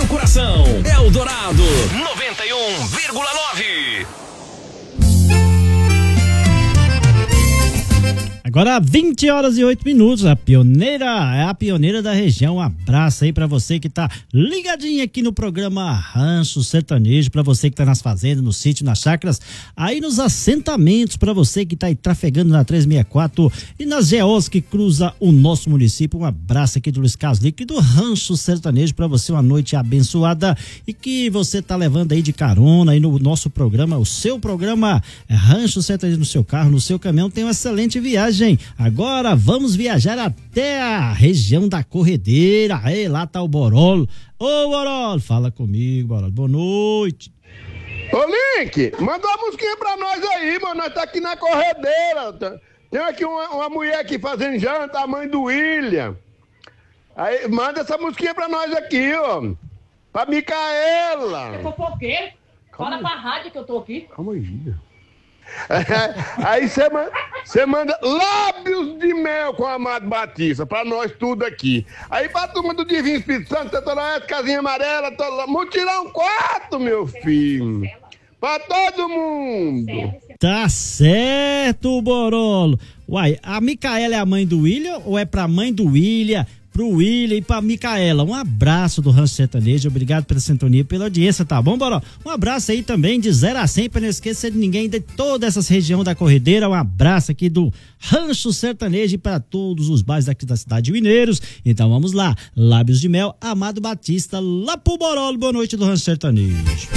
coração. Eldorado 91,9. Agora 20h08, a pioneira da região. Um abraço aí pra você que tá ligadinho aqui no programa Rancho Sertanejo, pra você que tá nas fazendas, no sítio, nas chácaras, aí nos assentamentos, pra você que tá aí trafegando na 364 e nas GOs que cruza o nosso município. Um abraço aqui do Luiz Carlos Lique do Rancho Sertanejo, pra você uma noite abençoada e que você tá levando aí de carona aí no nosso programa, o seu programa Rancho Sertanejo, no seu carro, no seu caminhão. Tem uma excelente viagem. Agora vamos viajar até a região da Corredeira. Aí lá tá o Borolo. Ô Borolo, fala comigo, Borolo. Boa noite. Ô Link, manda uma musiquinha pra nós aí, mano. Nós tá aqui na Corredeira. Tem aqui uma mulher aqui fazendo janta, a mãe do William. Aí manda essa musiquinha pra nós aqui, ó. Pra Micaela. Eu fofoqueiro. Fala pra rádio que eu tô aqui. Calma aí, aí você manda Lábios de Mel com o Amado Batista, pra nós tudo aqui. Aí pra turma do Divino Espírito Santo, Tetorete, Casinha Amarela, Mutirão 4, meu filho. Pra todo mundo. Tá certo, Borolo. Uai, a Micaela é a mãe do William ou é pra mãe do William? Pro William e pra Micaela, um abraço do Rancho Sertanejo, obrigado pela sintonia, pela audiência, tá bom, Boró? Um abraço aí também de 0 a 100, pra não esquecer de ninguém de toda essa região da Corredeira, um abraço aqui do Rancho Sertanejo e para todos os bairros daqui da cidade de Mineiros. Então vamos lá, Lábios de Mel, Amado Batista, lá pro Borolo, boa noite do Rancho Sertanejo.